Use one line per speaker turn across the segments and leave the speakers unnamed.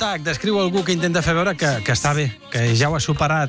Tac, descriu algú que intenta fer veure que està bé, que ja ho ha superat,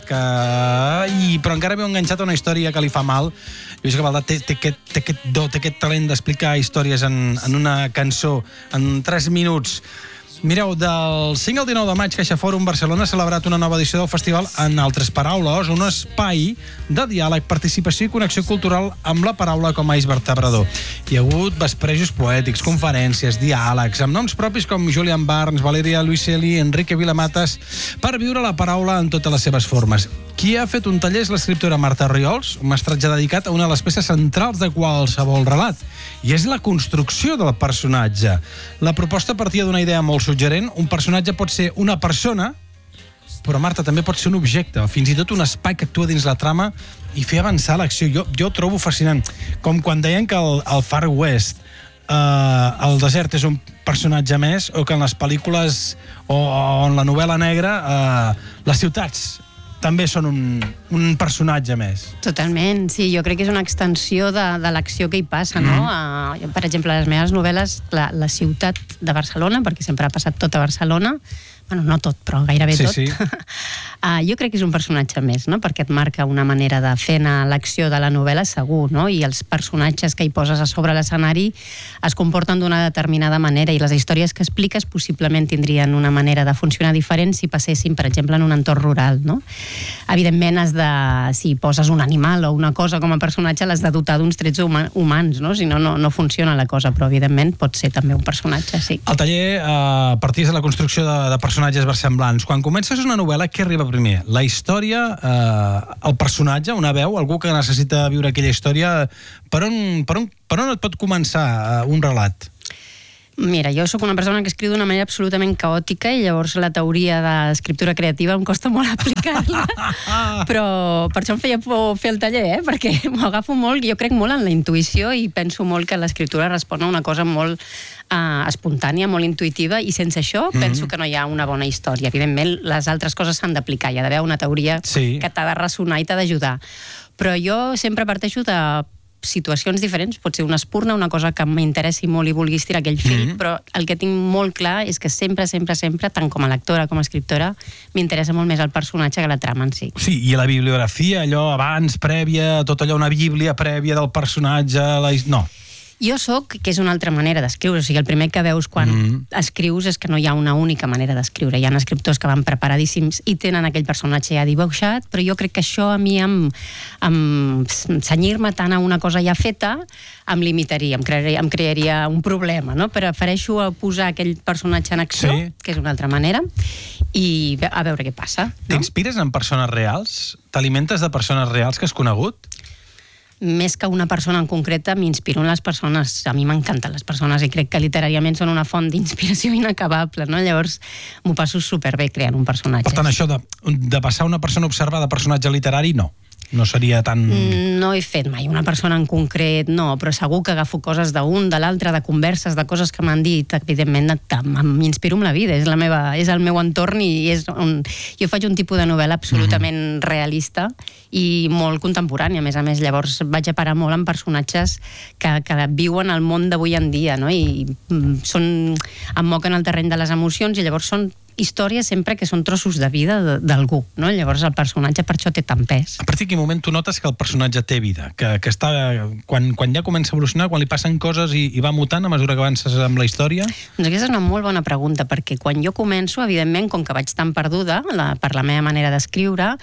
però encara veu enganxat a una història que li fa mal. Lluís Gavaldà té aquest do, té aquest talent d'explicar històries en una cançó, en 3 minuts. Mireu, del 5 al 19 de maig, CaixaForum Barcelona ha celebrat una nova edició del festival En altres paraules, un espai de diàleg, participació i connexió cultural amb la paraula com a eix vertebrador. Hi ha hagut vesprejos poètics, conferències, diàlegs, amb noms propis com Julian Barnes, Valeria Luiselli, Enrique Vilamatas, per viure la paraula en totes les seves formes. Qui ha fet un taller és l'escriptora Marta Riols, un mestratge dedicat a una de les peces centrals de qualsevol relat, i és la construcció del personatge. La proposta partia d'una idea molt suggerent. Un personatge pot ser una persona, però Marta també pot ser un objecte, o fins i tot un espai que actua dins la trama i fer avançar l'acció. Jo ho trobo fascinant. Com quan deien que al Far West el desert és un personatge més, o que en les pel·lícules o en la novel·la negra les ciutats també són un personatge més.
Totalment, sí, jo crec que és una extensió de l'acció que hi passa, no? Per exemple, les meves novel·les, la ciutat de Barcelona, perquè sempre ha passat tot a Barcelona, bueno, no tot, però gairebé tot.
Sí.
Jo crec que és un personatge més, no? Perquè et marca una manera de fer l'acció de la novel·la segur, no? I els personatges que hi poses a sobre l'escenari es comporten d'una determinada manera, i les històries que expliques possiblement tindrien una manera de funcionar diferent si passessin, per exemple, en un entorn rural, no? Evidentment, si poses un animal o una cosa com a personatge, l'has de dotar d'uns trets humans, no? Si no, no funciona la cosa, però evidentment pot ser també un personatge, sí.
El taller partís de la construcció de personatges versemblants. Quan comences una novel·la, què arriba primer? La història, el personatge, una veu, algú que necessita viure aquella història. Per on et pot començar un relat?
Mira, jo sóc una persona que escriu d'una manera absolutament caòtica i llavors la teoria d'escriptura creativa em costa molt aplicar-la, però per això em feia por fer el taller, perquè m'ho agafo molt, jo crec molt en la intuïció i penso molt que l'escriptura respon a una cosa molt espontània, molt intuïtiva, i sense això penso que no hi ha una bona història. Evidentment, les altres coses s'han d'aplicar, hi ha d'haver una teoria que t'ha de ressonar i t'ha d'ajudar. Però jo sempre parteixo de situacions diferents, pot ser una espurna, una cosa que m'interessi molt i vulgui estirar aquell fil, però el que tinc molt clar és que sempre, tant com a lectora com a escriptora, m'interessa molt més el personatge que la trama en si.
Sí, i la bibliografia, allò abans, prèvia, tot allò, una bíblia prèvia del personatge, no.
Jo soc, que és una altra manera d'escriure, o sigui, el primer que veus quan escrius és que no hi ha una única manera d'escriure. Hi ha escriptors que van preparadíssims i tenen aquell personatge ja dibuixat, però jo crec que això a mi, cenyir-me tant a una cosa ja feta, em limitaria, em crearia un problema, no? Prefereixo posar aquell personatge en acció, que és una altra manera, i a veure què passa.
T'inspires en persones reals? T'alimentes de persones reals que has conegut?
Més que una persona en concreta, m'inspiro en les persones. A mi m'encanten les persones i crec que literàriament són una font d'inspiració inacabable, no? Llavors m'ho passo superbé creant un personatge.
Per tant, això de passar una persona observada a personatge literari, no seria tan...
No he fet mai una persona en concret, no, però segur que agafo coses d'un, de l'altre, de converses, de coses que m'han dit. Evidentment, m'inspiro amb la vida, és el meu entorn i jo faig un tipus de novel·la absolutament realista i molt contemporània, a més. Llavors vaig a parar molt en personatges que viuen el món d'avui en dia, no? I em moquen el terreny de les emocions, i llavors són històries sempre que són trossos de vida d'algú, no? Llavors el personatge per això té tant pes.
A partir de quin moment tu notes que el personatge té vida? Que està... Quan ja comença a evolucionar, quan li passen coses i va mutant a mesura que avances amb la història?
Doncs aquesta és una molt bona pregunta, perquè quan jo començo, evidentment, com que vaig tan perduda per la meva manera d'escriure,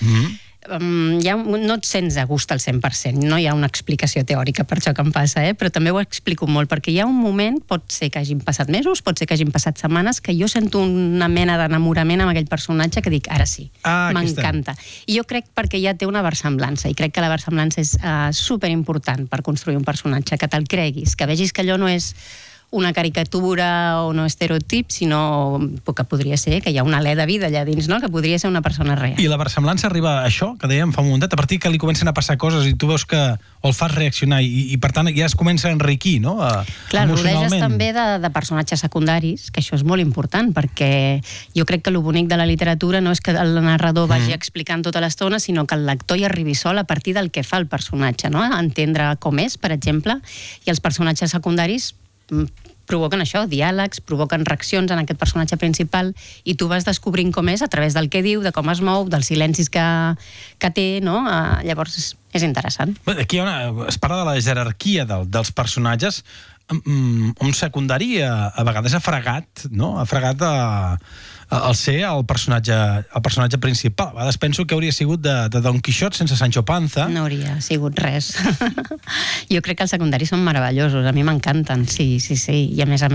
no et sents a gust al 100%, no hi ha una explicació teòrica per això que em passa, però també ho explico molt, perquè hi ha un moment, pot ser que hagin passat mesos, pot ser que hagin passat setmanes, que jo sento una mena d'enamorament amb aquell personatge que dic, ara sí, m'encanta. I jo crec perquè ja té una versemblança, i crec que la versemblança és superimportant per construir un personatge, que te'l creguis, que vegis que allò no és una caricatura o no estereotip, sinó que podria ser que hi ha un alè de vida allà dins, no? Que podria ser una persona real.
I la versemblança arriba a això, que dèiem fa un momentet, a partir que li comencen a passar coses i tu veus que el fas reaccionar i per tant ja es comença a enriquir, no?
Clar, rodeges també de personatges secundaris, que això és molt important, perquè jo crec que el bonic de la literatura no és que el narrador vagi explicant tota l'estona, sinó que el lector hi arribi sol a partir del que fa el personatge, no? Entendre com és, per exemple, i els personatges secundaris provoquen això, diàlegs, provoquen reaccions en aquest personatge principal i tu vas descobrint com és a través del que diu, de com es mou, dels silencis que té, no? Llavors és interessant.
Aquí es parla de la jerarquia dels personatges. Un secundari a vegades ha fregat, no? Ha fregat el ser el personatge principal. A vegades penso que hauria sigut de Don Quixot sense Sancho Panza.
No hauria sigut res. Jo crec que els secundaris són meravellosos, a mi m'encanten, sí. I a més,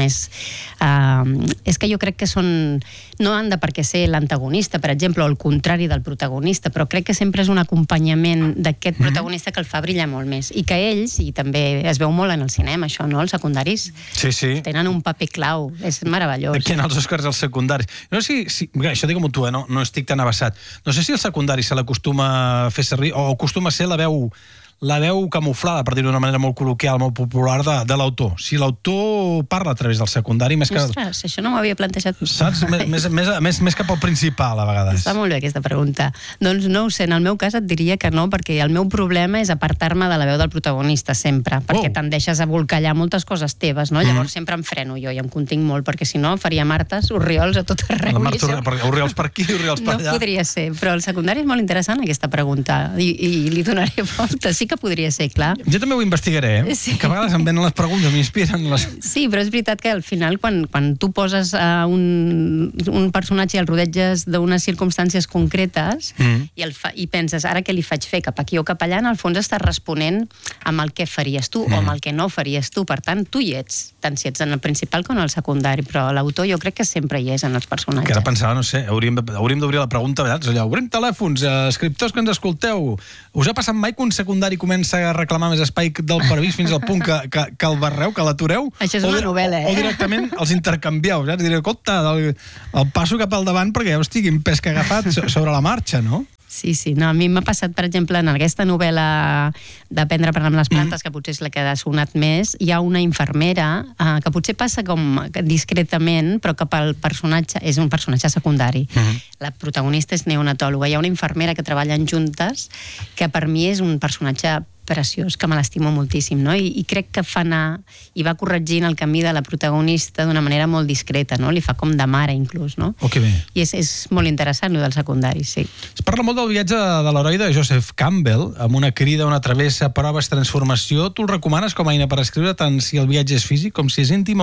és que jo crec que són... No han de per què ser l'antagonista, per exemple, o el contrari del protagonista, però crec que sempre és un acompanyament d'aquest protagonista que el fa brillar molt més. I que ells, i també es veu molt en el cinema, això, no? Els secundaris tenen un paper clau, és meravellós.
Aquí en els Oscars els secundaris. No sé si això dic com tu, no estic tan avasat. No sé si el secundari se l'acostuma a fer servir, o acostuma a ser la veu camuflada, per dir-ho d'una manera molt col·loquial, molt popular, de l'autor. Si l'autor parla a través del secundari, més que...
Ostres, això no m'ho havia plantejat.
Saps? Més cap al principal, a vegades.
Està molt bé aquesta pregunta. Doncs no ho sé, en el meu cas et diria que no, perquè el meu problema és apartar-me de la veu del protagonista, sempre, perquè tendeixes a volcallar moltes coses teves, no? Llavors sempre em freno jo i em continc molt, perquè si no faria Martes, Orriols a tot arreu.
Orriols per aquí, Orriols per allà.
No podria ser, però el secundari és molt interessant, aquesta pregunta, i li donaré volta. Sí que podria ser, clar.
Jo també ho investigaré, que a vegades em venen les preguntes, m'inspiren les...
Sí, però és veritat que al final, quan tu poses un personatge i el rodeges d'unes circumstàncies concretes i penses, ara què li faig fer, cap aquí o cap allà, en el fons estàs responent amb el que faries tu o amb el que no faries tu. Per tant, tu hi ets, tant si ets en el principal com en el secundari, però l'autor jo crec que sempre hi és en els personatges.
Que ara pensava, no sé, hauríem d'obrir la pregunta, allà, obrim telèfons, escriptors que ens escolteu, us ha passat mai que un secundari comença a reclamar més espai del previst fins al punt que el barreu, que l'atureu?
Això és una novel·la,
O directament els intercanvieu, ja? Diré, compte, el passo cap al davant perquè ja estic en pes que ha agafat sobre la marxa, no?
Sí, no, a mi m'ha passat, per exemple, en aquesta novel·la d'Aprendre a parlar amb les plantes, que potser és la que ha sonat més, hi ha una infermera que potser passa com discretament, però que pel personatge és un personatge secundari. La protagonista és neonatòloga. Hi ha una infermera que treballen juntes, que per mi és un personatge preciós, que me l'estimo moltíssim, no? I crec que fa anar i va corregint el camí de la protagonista d'una manera molt discreta, no? Li fa com de mare, inclús, no?
Oh, que bé.
I és molt interessant, el del secundari, sí.
Es parla molt del viatge de l'heroi de Joseph Campbell, amb una crida, una travessa, proves, transformació. Tu el recomanes com a eina per escriure, tant si el viatge és físic com si és íntim,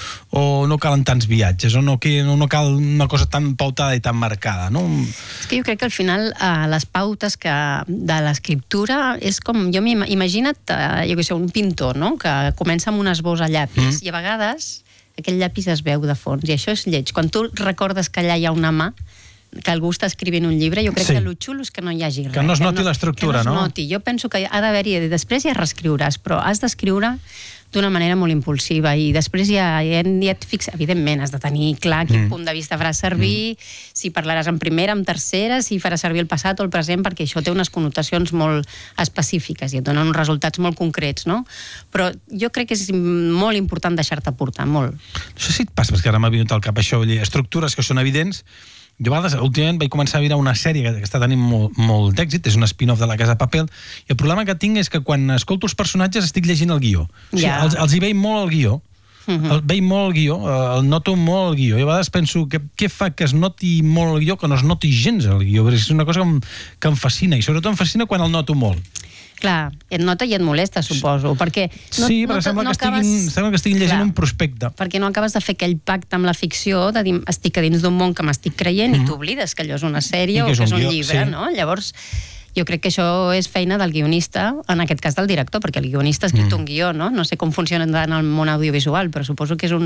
o no calen tants viatges, o no cal una cosa tan pautada i tan marcada, no?
És que jo crec que al final les pautes de l'escriptura és com... Imagina't, jo què sé, un pintor, no?, que comença amb un esbós a llapis i a vegades aquell llapis es veu de fons i això és lleig. Quan tu recordes que allà hi ha una mà, que algú està escrivint un llibre, jo crec que el xulo és que no hi hagi res.
Que no es noti l'estructura, no?
Que no es noti. Jo penso que ha d'haver-hi, després ja reescriuràs, però has d'escriure d'una manera molt impulsiva i després ja et fixes, evidentment has de tenir clar quin punt de vista faràs servir, si parlaràs en primera, en tercera, si faràs servir el passat o el present, perquè això té unes connotacions molt específiques i et donen uns resultats molt concrets, no? Però jo crec que és molt important deixar-te portar, molt.
No sé si et passa, perquè ara m'ha vingut al cap això, estructures que són evidents. Jo a vegades, últimament, vaig començar a mirar una sèrie que està tenint molt d'èxit, és un spin-off de La Casa de Papel, i el problema que tinc és que quan escolto els personatges estic llegint el guió. O sigui, els hi veig molt el guió. Veig molt el guió, el noto molt el guió. I a vegades penso, què fa que es noti molt el guió, que no es noti gens el guió? És una cosa que em fascina, i sobretot em fascina quan el noto molt.
Clar, et nota i et molesta, suposo, perquè...
Sí, perquè sembla que estiguin llegint un prospecte.
Perquè no acabes de fer aquell pacte amb la ficció de dir, estic a dins d'un món que m'estic creient i t'oblides que allò és una sèrie o que és un llibre, no? Llavors, jo crec que això és feina del guionista, en aquest cas del director, perquè el guionista ha escrit un guió, no? No sé com funciona en el món audiovisual, però suposo que és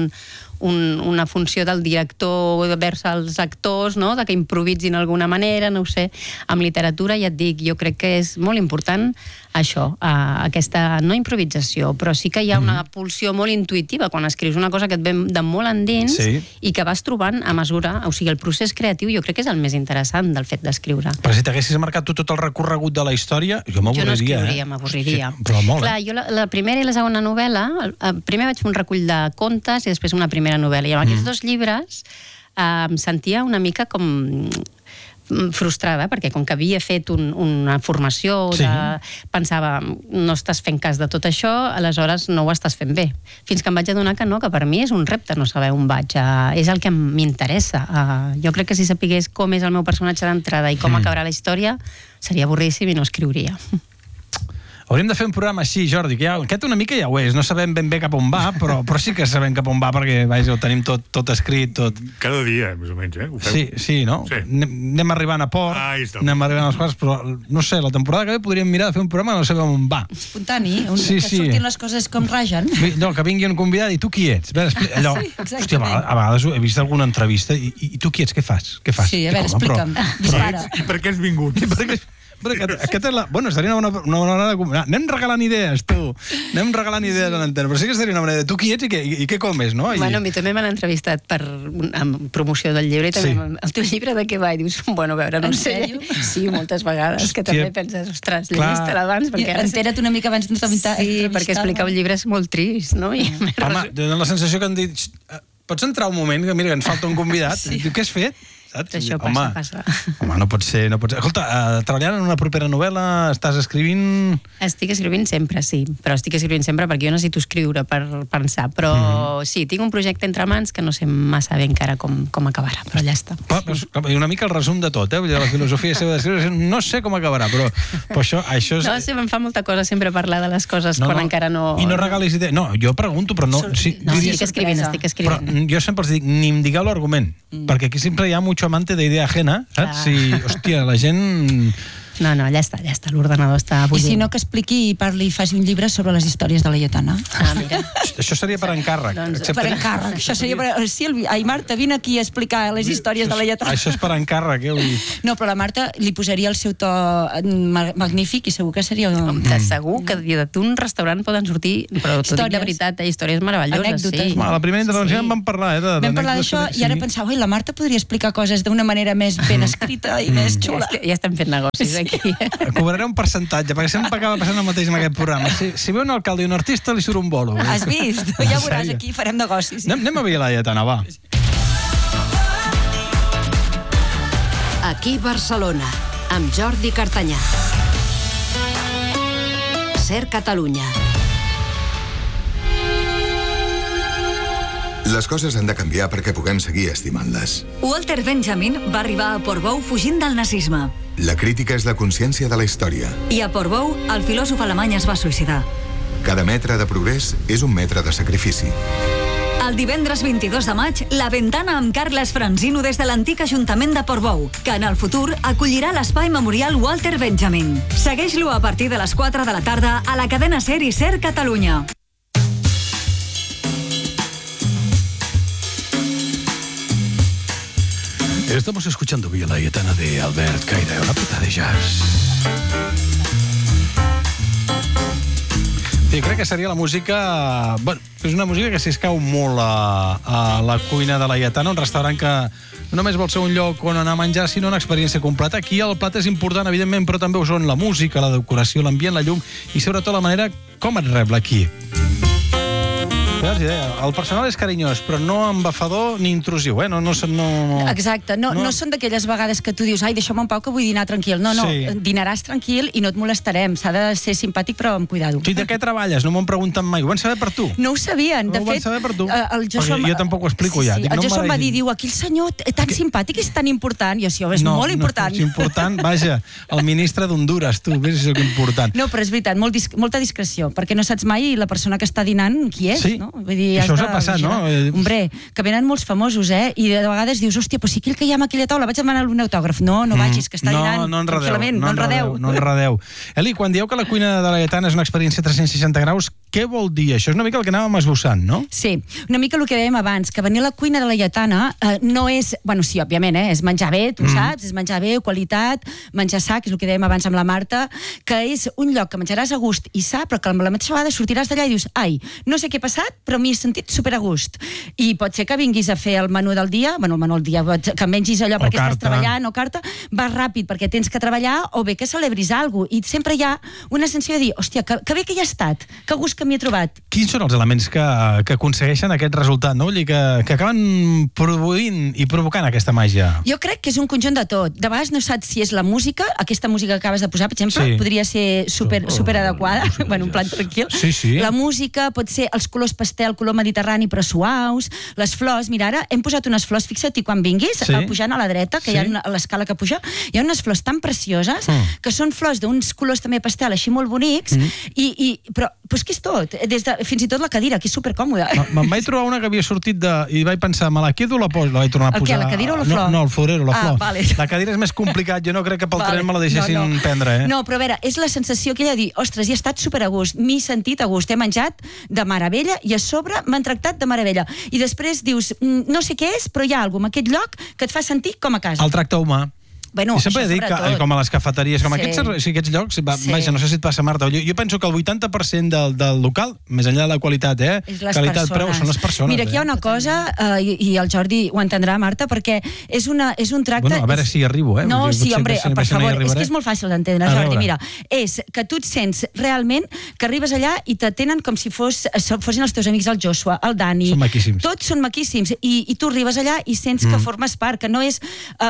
una funció del director vers els actors, no?, de que improvisin d'alguna manera, no ho sé. Amb literatura, ja et dic, jo crec que és molt important això, aquesta, no improvisació, però sí que hi ha una pulsió molt intuïtiva quan escrius una cosa que et ve de molt endins i que vas trobant a mesura, o sigui, el procés creatiu jo crec que és el més interessant del fet d'escriure.
Però si t'haguessis marcat tu tot el recorregut de la història, jo m'avorriria.
Jo no escriuria, m'avorriria.
Però molt,
clar, jo la primera i la segona novel·la, primer vaig fer un recull de contes i després una primera novel·la, i amb aquests dos llibres em sentia una mica com frustrada, perquè com que havia fet una formació, pensava, no estàs fent cas de tot això, aleshores no ho estàs fent bé. Fins que em vaig adonar que no, que per mi és un repte no saber on vaig. És el que m'interessa. Jo crec que si sapigués com és el meu personatge d'entrada i com acabarà la història, seria avorríssim i no escriuria.
Hauríem de fer un programa així, Jordi, que aquest una mica ja ho és, no sabem ben bé cap on va, però sí que sabem cap on va, perquè ho tenim tot escrit, tot...
Cada dia, més o menys, ho feu?
Sí, no?
Sí.
Anem arribant a port, anem arribant a les coses, però no sé, la temporada que ve podríem mirar de fer un programa no sabem on va.
Espontani, que surtin les coses com ragen.
No, que vingui un convidat i tu qui ets? Allò, hòstia, a vegades he vist alguna entrevista i tu qui ets? Què fas?
Sí, a veure, explica'm, dispara.
I per què has vingut?
Aquesta és la... Bueno, estaria una bona manera de... Anem regalant idees, tu. Anem regalant idees a l'antena. Però sí que estaria una manera de... Tu qui ets i què comes, no?
Bueno, a mi també m'han entrevistat amb promoció del llibre i també el teu llibre de què va? I dius, bueno, a veure, no sé. Sí, moltes vegades, que també penses, ostres, llegeix-te-la abans, perquè...
Entera't una mica abans d'entrevistar.
Sí, perquè explicar un llibre és molt trist, no?
Home, donen la sensació que han dit... Pots entrar un moment, que mira, ens falta un convidat. Diu, què has fet? Saps?
Això passa.
Home, no pot ser. Escolta, treballant en una propera novel·la, estàs escrivint...
Estic escrivint sempre, sí, però estic escrivint sempre perquè jo necessito escriure per pensar, però sí, tinc un projecte entre mans que no sé massa bé encara com acabarà, però ja està.
I una mica el resum de tot, la filosofia seva d'escriure, no sé com acabarà, però això és...
No, sí, em fa molta cosa sempre parlar de les coses quan encara no...
I no regalis idees. No, jo pregunto, però no...
Estic escrivint.
Però jo sempre els dic, ni em digueu l'argument, perquè aquí sempre hi ha mucho amante de idea ajena, saps? Si, hòstia, la gent...
No, ja està, l'ordenador està bullint.
I si no, que expliqui i parli i faci un llibre sobre les històries de la Lletana.
Mira.
Això seria per encàrrec.
Per encàrrec, això seria per... Sílvia, Marta, vine aquí a explicar les històries de la Lletana.
Això és per encàrrec,
No, però la Marta li posaria el seu to magnífic i segur que seria...
Segur que d'un restaurant poden sortir, però t'ho dic de veritat, històries meravelloses.
Anècdotes.
La primera intervenció en vam parlar,
Vam parlar d'això i ara pensava, la Marta podria explicar coses d'una manera més ben escrita i més xula.
Ja estem fent negocis aquí.
Cobraré un percentatge, perquè sempre acaba passant el mateix en aquest programa. Si ve un alcalde i un artista, li surt un bolo.
Has vist? Ja veuràs, aquí farem negocis.
Anem a veure la Lletana, va.
Aquí Barcelona, amb Jordi Cartanyà. Ser Catalunya.
Les coses han de canviar perquè puguem seguir estimant-les.
Walter Benjamin va arribar a Portbou fugint del nazisme.
La crítica és la consciència de la història.
I a Portbou, el filòsof alemany es va suïcidar.
Cada metre de progrés és un metre de sacrifici.
El divendres 22 de maig, La Ventana amb Carles Franzino des de l'antic Ajuntament de Portbou, que en el futur acollirà l'espai memorial Walter Benjamin. Segueix-lo a partir de les 4 de la tarda a la cadena SER i SER Catalunya.
Estamos escuchando Villa Laietana de Albert Caire, una pieza de jazz. Sí, crec que seria la música... Bueno, és una música que s'escau molt a la cuina de la Laietana, un restaurant que no només vol ser un lloc on anar a menjar, sinó una experiència completa. Aquí el plat és important, evidentment, però també ho són la música, la decoració, l'ambient, la llum i sobretot la manera com et rep aquí. El personal és carinyós, però no embafador ni intrusiu, eh?
Exacte, no són d'aquelles vegades que tu dius ai, deixa'm en pau que vull dinar tranquil. No, dinaràs tranquil i no et molestarem. S'ha de ser simpàtic però amb cuidado.
Tu, de què treballes? No m'ho han preguntat mai. Ho van saber per tu?
No ho sabien.
De fet, ho van saber per tu? Jo tampoc ho explico ja.
El Joshua em va dir, aquell senyor tan simpàtic és tan important. I jo, és molt important.
No, és important. Vaja, el ministre d'Honduras, tu, ves això que important.
No, però és veritat, molta discreció, perquè no saps mai la persona que està dinant qui és, no? Vull dir,
això us ha passat, no?
Hombre, que venen molts famosos, i de vegades dius, hòstia, però si aquell que hi ha a aquella taula vaig demanar un autògraf. No vagis, que està dinant tranquil·lament, no enredeu.
Eli, quan dieu que la cuina de la Laietana és una experiència 360 graus, què vol dir això? És una mica el que anàvem esbossant, no?
Sí, una mica el que dèiem abans, que venir a la cuina de la Laietana no és... Bueno, sí, òbviament, és menjar bé, tu saps, és menjar bé, qualitat, menjar sa, que és el que dèiem abans amb la Marta, que és un lloc que menjaràs a gust i sa, però que a la mateixa vegada sortiràs d'allà i dius, ai, no sé què ha passat, però m'hi he sentit super a gust. I pot ser que vinguis a fer el menú del dia, bueno, el menú del dia, que mengis allò perquè estàs treballant, o carta, vas ràpid perquè tens que treballar, o bé que celebris alguna cosa, i sempre hi ha una sensació de dir, hòstia, que bé que hi ha estat, que gust que m'hi he trobat.
Quins són els elements que aconsegueixen aquest resultat, no? Vull dir, que acaben produint i provocant aquesta màgia?
Jo crec que és un conjunt de tot. De vegades no saps si és la música, aquesta música que acabes de posar, per exemple,
Sí.
podria ser super adequada, bueno, un plan tranquil.
Sí.
La música pot ser els colors pastel, color mediterrani, però suaus, les flors. Mira, ara hem posat unes flors, fixa't, quan vinguis,
Sí.
pujant a la dreta, que hi ha a l'escala que puja, hi ha unes flors tan precioses, que són flors d'uns colors també pastel, així molt bonics, però és que és tot, fins i tot la cadira, que és supercòmoda.
Me'n vaig trobar una que havia sortit i vaig pensar, me la quedo o la vaig tornar a
El
posar?
què, la cadira o la flor?
No, el florero, la flor.
Vale.
La cadira és més complicat, jo no crec que pel tren me la deixessin prendre,
No, però a veure, és la sensació que ella dir, ostres, he estat super a gust, m'he sentit a gust, he menjat de meravella i a sobre m'han tractat de meravella. I després dius, no sé què és, però hi ha alguna cosa en aquest lloc que et fa sentir com a casa.
El tracte humà.
Bueno,
I sempre
això
dic que,
sobretot.
com a les cafeteries, com
Sí.
aquests llocs,
Sí.
vaja, no sé si et passa, Marta, jo penso que el 80% del local, més enllà de la qualitat,
És les
qualitat,
persones.
preu, són les persones.
Mira, aquí hi ha una cosa, i el Jordi ho entendrà, Marta, perquè és un tracte...
Bueno, a veure si hi arribo, eh?
No, sí, hombre,
Potser
per
no hi
favor, és
arribaré.
que és molt fàcil d'entendre,
A
Jordi,
veure.
mira, és que tu et sents realment que arribes allà i t'atenen com si fossin els teus amics, el Joshua, el Dani...
Són maquíssims.
Tots són maquíssims, i tu arribes allà i sents que formes part, que no és...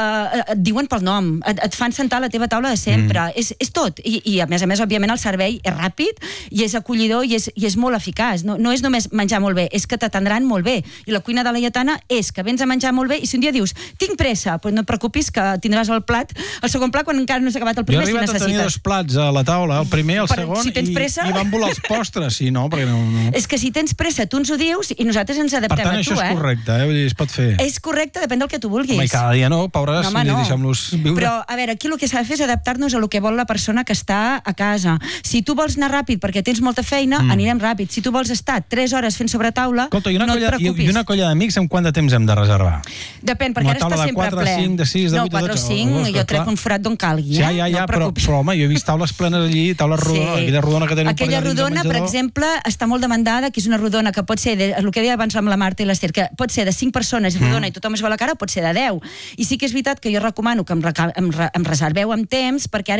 et diuen pel nom, et fan sentar a la teva taula de sempre, és tot, i a més, òbviament, el servei és ràpid i és acollidor i és molt eficaç, no és només menjar molt bé, és que t'atendran molt bé, i la cuina de la Laietana és que vens a menjar molt bé i si un dia dius, tinc pressa, doncs no et preocupis que tindràs el segon plat quan encara no s'ha acabat el
Jo he
primer, si
arribat a tenir
necessites.
2 plats a la taula, el primer, el
Però
segon,
si tens pressa-
i van volar els postres, sí, no? Perquè no...
És que si tens pressa, tu ens ho dius i nosaltres ens
Per
adaptem
tant,
a
això
tu,
és correcte, Vull dir, es pot fer.
És correcte, depèn del que tu vulguis.
Home, i cada dia no, pobres,
No, home, no.
deixem-los viure.
Però, a veure, aquí el que s'ha de fer és adaptar-nos a lo que vol la persona que està a casa. Si tu vols anar ràpid perquè tens molta feina, anirem ràpid. Si tu vols estar 3 hores fent sobretaula,
Escolta,
no et preocupis.
i una colla d'amics, en quant de temps hem de reservar?
Depèn, perquè
Una
ara
taula
està
de
sempre
4,
ple.
5, de 6, de 8, de 12,
No, 4 o 5,
oh,
jo
clar.
trec un forat d'on calgui,
Ja,
no et preocupis.
però home, jo he vist taules plenes allí, taules rodones, aquella rodona que tenen un
Aquella
parell de dins al
rodona, per
menjador.
exemple, està molt demandada, que és una rodona que pot ser, el que deia abans amb la Marta i l'Ester, que pot ser de 5 persones rodona i tothom es veu la cara, pot ser de 10. I sí que és veritat que jo recomano que em reserveu amb temps, perquè ara